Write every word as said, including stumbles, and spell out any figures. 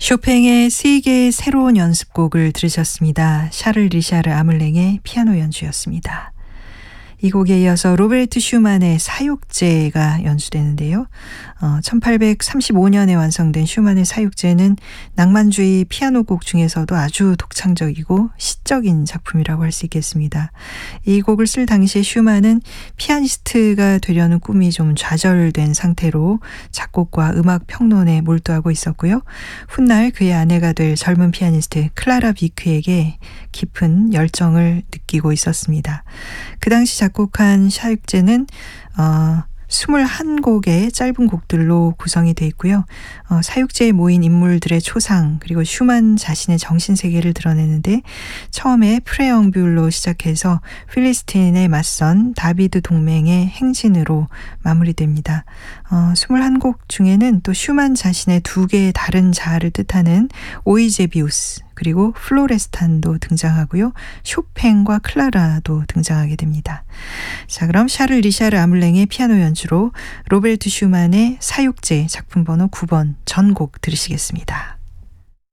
쇼팽의 세 개의 새로운 연습곡을 들으셨습니다. 샤를 리샤르 아물랭의 피아노 연주였습니다. 이 곡에 이어서 로베르트 슈만의 사육제가 연주되는데요. 어, 천팔백삼십오 년에 완성된 슈만의 사육제는 낭만주의 피아노곡 중에서도 아주 독창적이고 시적인 작품이라고 할 수 있겠습니다. 이 곡을 쓸 당시에 슈만은 피아니스트가 되려는 꿈이 좀 좌절된 상태로 작곡과 음악 평론에 몰두하고 있었고요. 훗날 그의 아내가 될 젊은 피아니스트 클라라 비크에게 깊은 열정을 느끼고 있었습니다. 그 당시 작곡한 사육제는 어, 이십일 곡의 짧은 곡들로 구성이 되어 있고요. 어, 사육제에 모인 인물들의 초상 그리고 슈만 자신의 정신세계를 드러내는데 처음에 프레엉뷸로 시작해서 필리스틴에 맞선 다비드 동맹의 행진으로 마무리됩니다. 어, 이십일 곡 중에는 또 슈만 자신의 두 개의 다른 자아를 뜻하는 오이제비우스 그리고 플로레스탄도 등장하고요. 쇼팽과 클라라도 등장하게 됩니다. 자, 그럼 샤를 리샤르 아물랭의 피아노 연주로 로베르트 슈만의 사육제 작품 번호 구 번 전곡 들으시겠습니다.